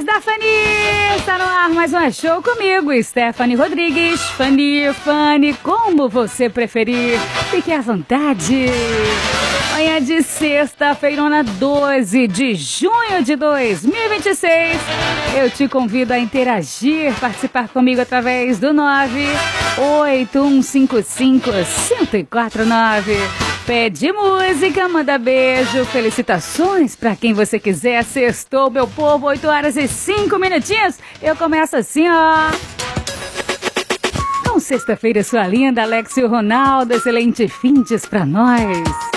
Mix da Fanny! Está no ar mais um show comigo, Stephanie Rodrigues. Fanny, como você preferir. Fique à vontade. Manhã de sexta-feira, 12 de junho de 2026. Eu te convido a interagir, participar comigo através do 981551049. Pede música, manda beijo, felicitações pra quem você quiser. Sextou, meu povo, 8h05. Eu começo assim, ó. Então, sexta-feira, sua linda, Alex e o Ronaldo, excelente findes pra nós.